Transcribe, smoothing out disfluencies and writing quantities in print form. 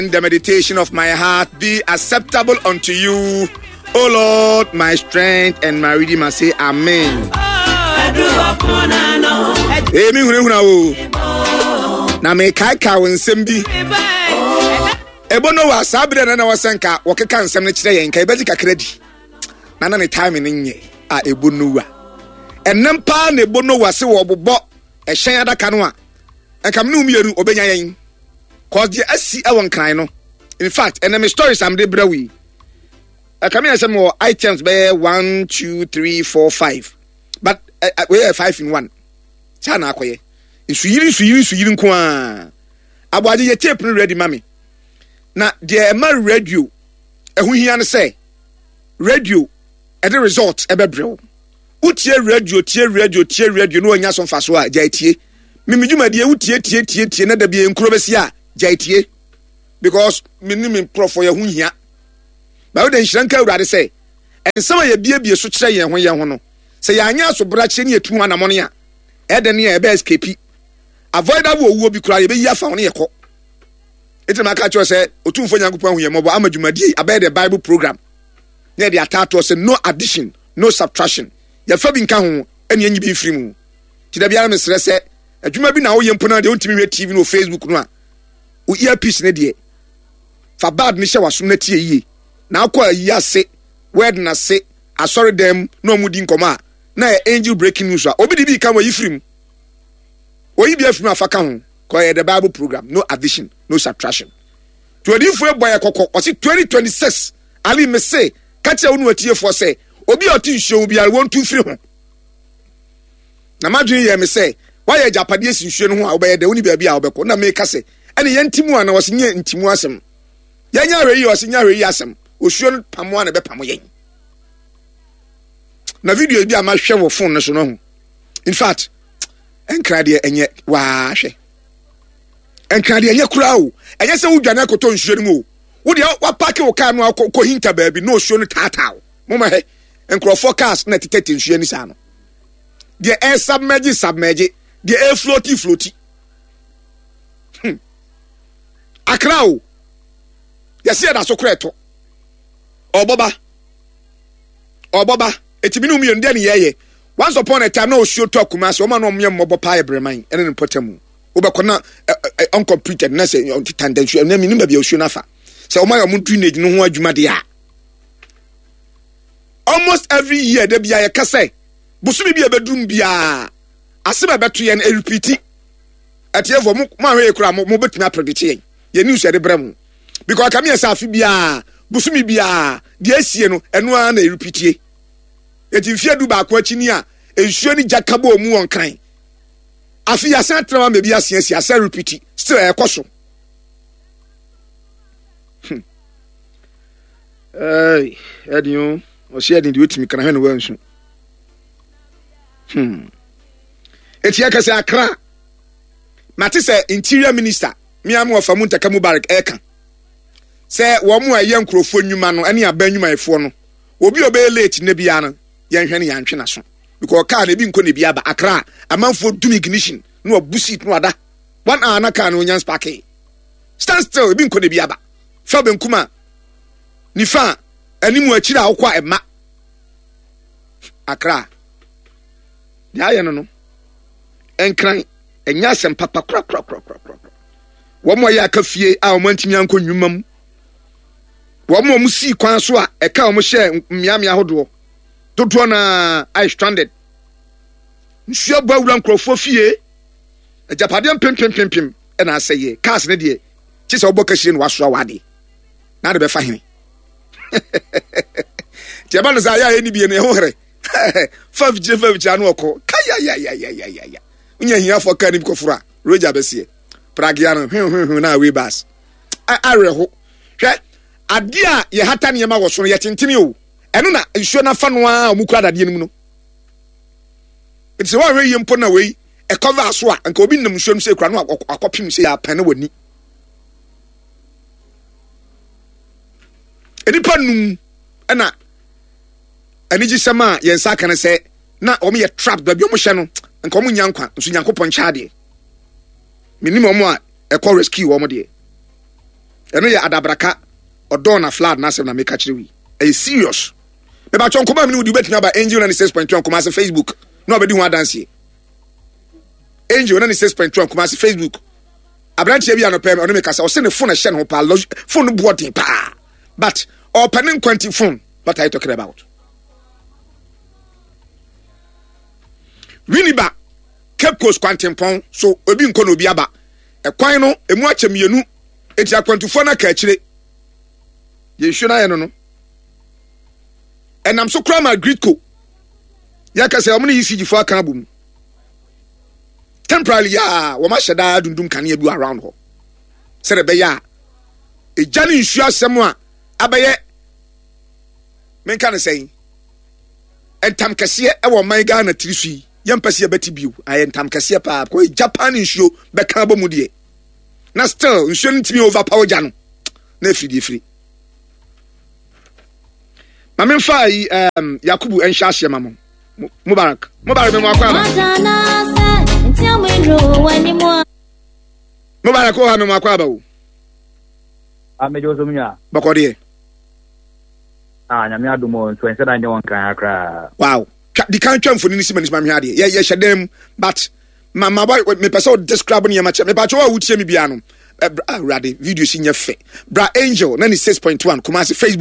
The meditation of my heart be acceptable unto you, O Lord, my strength and my redeemer. Say amen. Amen. Na me kai ka wonsem bi. Ebono wa sabre na wasenka wokeka nsem ne kire yen kai bezi kakra di. Na ne time ne nye a ebono wa. Enem pa na ebono wa se wo bobbo ehyen adaka no a. Enka me umieru obenya yen. Cause the SC I want cry no. In fact, and my stories I'm the brawi. I come here some more items by 1, 2, 3, 4, 5. But we have 5 in 1. Chana akoye. Suyiri kwa. Abwaje ye tape ready mami. Na the ma radio. Ehu hia ne say. Radio at the result ebebrel. Utie radio no anya so mfaso a jaitie. Mimijuma de utie na da bia enkuro besi a jaitie. Because minimum prof for your hunya. But then Shranka would say, and some of your baby so tray and when you want to say, I know so braching you 200 ammonia. Add a near best KP. Avoid that will be crying, be ya found near cock. It's a macacho said, or 2 for young people, Amajumadi, about the Bible program. Near the attack said, no addition, no subtraction. Your fabbing count, and you be free. To the Biamis said, a Juma be now young Puna, the ultimate TV no Facebook no. O earpiece ne de fa bad ni hye wasomnati yi na akwa yi ase word na se asori dem no mudi nkoma na angel breaking news a obi di bi kan wa yifrim oyi bi afrim afaka ho ko the Bible program, no addition, no subtraction. 24 boy kokko o si 2026 ali me say kache wonu atie for say obi oti show bi al 1 2 3 ho na madwin ye me say why japade sinhwe no ho a obeye de woni bia bia obekọ na me ka say ene yentimu ana wosenye ntimu asem yanya reyi wosenye reyi asem osuo pamo ana be pamo yen na video bi ama hwe wo phone no so no ho in fact enkrade enye wa hwe enkrade enye kura o enye se wudwane akoto nsuo no mu wo de wa park wo car no ko hinta baabi no osuo no tata mama he enkro forecast na tete nsuo ni sa no the air submerge the air floaty Accra o yesi da so kreto oboba etibinu mi yonde ne yeye once upon a time na osho to akuma so ma no myem mobo pa ebreman ene ne potamu obekona uncompleted na say tendency na mi nimba bia osho na fa say o ma yo drainage no ho adwuma de a almost every year de bia ye kase busumi bia bedum bia aseba beto ye na repeat atiefo ma hwe kura mo betumi predict yen ye news e de brem because come here safi bia busumi bia de asie no eno a na repeatie eti fie du ba ko akini a ensuo ni jakabo mu won kan afi ya san trama me bia asia asa repeat still e koso edion o se edin de otimi kan hwe no wansu eti akase Accra matise interior minister miamu of Amunta Mubarak eka say wo mu aye nkrofo nnwuma no ene aba nnwuma efo no obi obe late na bia no ye nhwe ne ya ntwe na so because car na bi nko ne bia ba Accra amanfo dum ignition no abusit no ada 1 hour na car no nya spark stand still bi nko ne bia ba fa benkuma ni fa animu akira akwa ema Accra ya ye no enkran enya sem papa kra wo mo ya kafie a o mantimi anko nnwumam wo mo si kwan so a e ka o mo hye mmiamia hodo toto na I stranded nsuo ba wura nkrofo fie ajapade pempempempem e na aseye cars ne de chi se oboka hye no waso awade na de be fa hene ti aba no za ya eni bie ne ho here 5G anu oko kaya ya unya hia for kan bi kofura roja besie pragiano na we bas areho hwe ade a ye hata ne ma wo so ye tentene o eno na nsuo na fa no a omukura dade nim no it's one way yimpo na we e cover so a nka obi nim nsuo no se kura no akopim se ya pane wani enipa num na aniji sama ye nsa kan se na omo ye trap ba bi omo hye no nka omo nyankwa nso nyankopon chaade minim omo a e call rescue omo de eno ye adabraka odon flood na asem na make kire wi e serious me ba chon koma me udi betimi aba Angel 96.1 koma se Facebook no obedi hu adanse Angel 96.1 koma se Facebook abranche bia no pem ono me kasa o se ne phone hye no pa phone boarding pa but opening quanti phone what are you talking about Winiba Cape Coast Quantimpon so obi nko no obi aba e kwan no emu achemienu eti akwantufo na ka kire ye hwe na ye no enam so kra ma gridco ya ka se omne yisi gifo aka abum temporarily ya wo ma hyeda dundum kane adu around ho se re be ya e jani nsu asem a abaye menka ne sei entam kase e wo man ga na tirisu yampase beti biu ayentam kase pa ko Japan nsuo be ka bomu de na still nsuo ntimi overpower jano na free mamemfa yi Yakubu enhyaahye mamon Mubarak me akwa ba Mubarak o ha me akwa ba o amejo so munya bakode nyame adomo so ense da nye won kan akra wow di kan twamfo ni nisi manisma me ade ye hyedem but mama boy me pese o describe ni ma che me pa cho wa wutie me bia no radio video si nye fe bra Angel 96.1 kuma se Facebook